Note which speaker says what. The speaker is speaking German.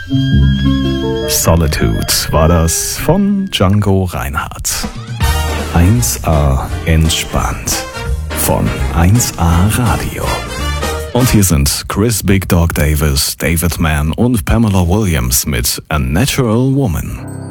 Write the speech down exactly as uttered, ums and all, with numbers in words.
Speaker 1: Solitude war das von Django Reinhardt. eins A entspannt von eins A Radio. Und hier sind Chris Big Dog Davis, David Mann und Pamela Williams mit A Natural Woman.